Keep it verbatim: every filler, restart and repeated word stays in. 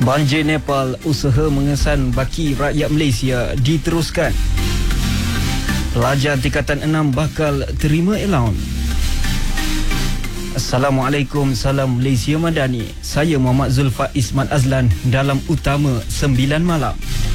Banjir Nepal, usaha mengesan baki rakyat Malaysia diteruskan. Pelajar tingkatan enam bakal terima allowance. Assalamualaikum, salam Malaysia Madani. Saya Muhammad Zulfa Isman Azlan dalam Utama sembilan Malam.